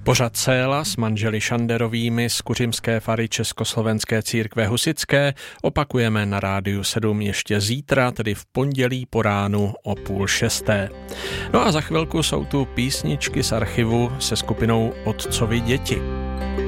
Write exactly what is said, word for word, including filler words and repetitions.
Pořad Céla s manželi Šanderovými z Kuřimské fary Československé církve husitské opakujeme na Rádiu sedm ještě zítra, tedy v pondělí po ránu o půl šesté. No a za chvilku jsou tu písničky z archivu se skupinou Otcovi děti.